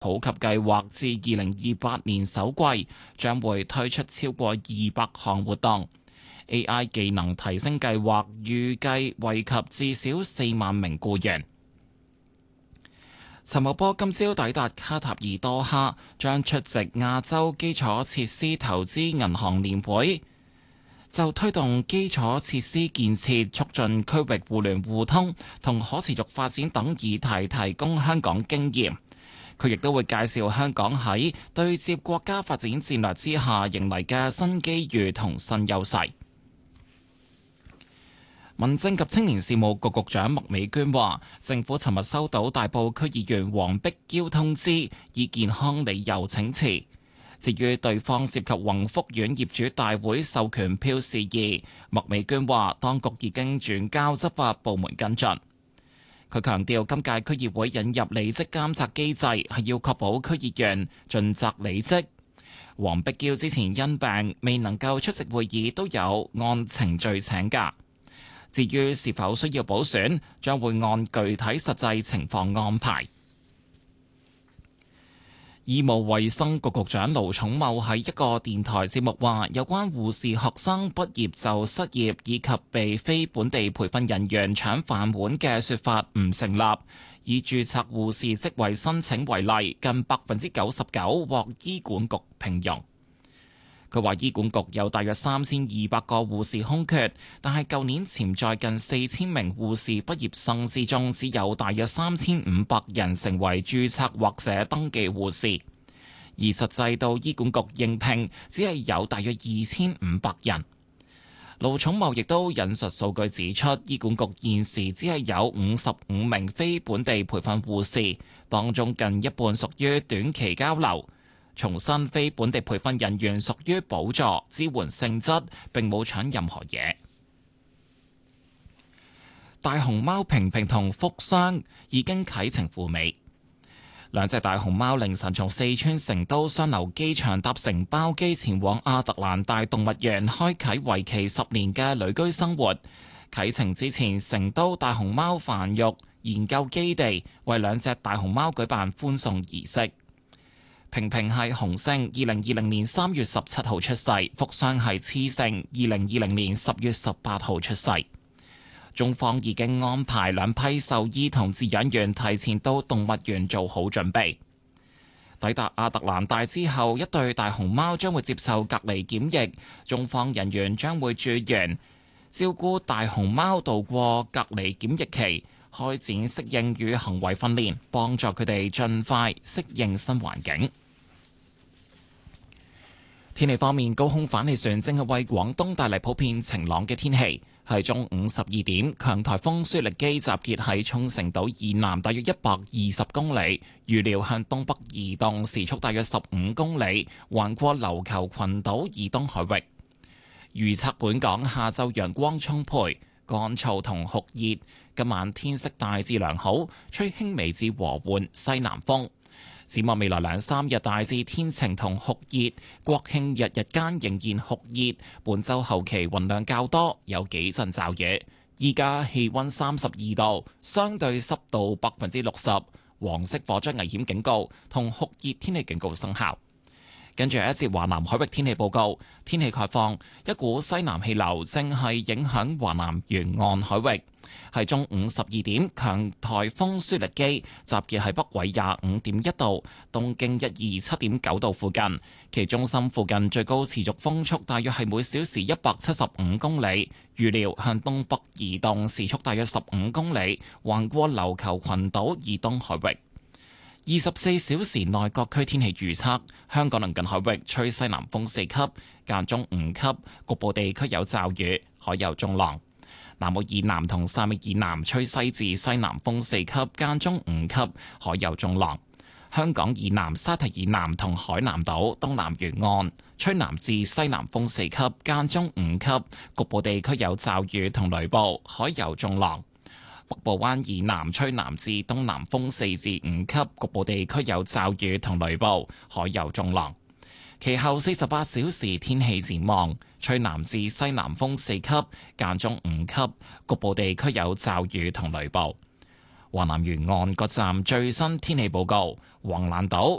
普及計劃至2028年首季將會推出超過200項活動。AI 技能提升計劃預計惠及至少4萬名僱員。陳茂波今朝抵達卡塔爾多哈，將出席亞洲基礎設施投資銀行年會，就推動基礎設施建設、促進區域互聯互通同可持續發展等議題提供香港經驗。佢亦都會介紹香港喺對接國家發展戰略之下迎嚟嘅新機遇同新優勢。民政及青年事務局局長麥美娟話，政府尋日收到大埔區議員黃碧嬌通知，以健康理由請辭。至於對方涉及宏福苑業主大會授權票事宜，麥美娟話，當局已經轉交執法部門跟進。佢強調，今屆區議會引入履職監察機制，係要確保區議員盡責履職。黃碧嬌之前因病未能夠出席會議，都有按程序請假。至於是否需要補選，將會按具體實際情況安排。醫務衛生局局長盧寵茂喺一個電台節目話，有關護士學生畢業就失業以及被非本地培訓人員搶飯碗嘅說法唔成立。以註冊護士職位申請為例，近99%獲醫管局聘用。佢話醫管局有大約3200個護士空缺，但係舊年潛在近4000名護士畢業生之中，只有大約3500人成為註冊或者登記護士，而實際到醫管局應聘只係有大約2500人。盧寵茂亦都引述數據指出，醫管局現時只係有55名非本地培訓護士，當中近一半屬於短期交流。重申非本地培訓人員屬於補助支援性質，並冇搶任何嘢。大熊貓平平同福箱已經啟程赴美，兩隻大熊貓凌晨從四川成都雙流機場搭乘包機前往亞特蘭大動物園，開啟為期10年嘅旅居生活。啟程之前，成都大熊貓繁育研究基地為兩隻大熊貓舉辦歡送儀式。平平係雄性，2020年3月17號出世；福箱係雌性，2020年10月18號出世。中方已經安排兩批獸醫同飼養員提前到動物園做好準備。抵達亞特蘭大之後，一對大熊貓將會接受隔離檢疫，中方人員將會駐園照顧大熊貓度過隔離檢疫期，開展適應與行為訓練，幫助佢哋盡快適應新環境。天氣方面，高空反氣旋正係為廣東帶嚟普遍晴朗嘅天氣。喺中午12點，強颱風舒力基集結喺沖繩島以南大約120公里，預料向東北移動，時速大約15公里，橫過琉球群島以東海域。預測本港下晝陽光充沛、乾燥同酷熱，今晚天色大致良好，吹輕微至和緩西南風。展望未來2-3日大致天晴同酷熱，國慶日日間仍然酷熱，本週後期雲量較多，有幾陣驟雨。依家氣溫32度，相對濕度60%，黃色火災危險警告同酷熱天氣警告生效。跟住一節華南海域天氣報告，天氣概況，一股西南氣流正係影響華南沿岸海域。係中午12點，強颱風舒力基集結喺北緯25.1度、東經127.9度附近，其中心附近最高持續風速大約係每小時175公里，預料向東北移動，時速大約15公里，橫過琉球群島以東海域。24小時內各區天氣預測：香港鄰近海域吹西南風4級，間中5級，局部地區有驟雨，海有中浪。南澳以南同汕尾以南吹西至西南風4級，間中5級，海有中浪。香港以南、沙堤以南同海南島東南沿岸吹南至西南風4級，間中5級，局部地區有驟雨同雷暴，海有中浪。北部灣以南吹南至東南風4至5級，局部地區有驟雨同雷暴，海有中浪。其後48小時天氣展望，吹南至西南風4級，間中5級，局部地區有驟雨同雷暴。 華南沿岸各站最新天氣報告：橫瀾島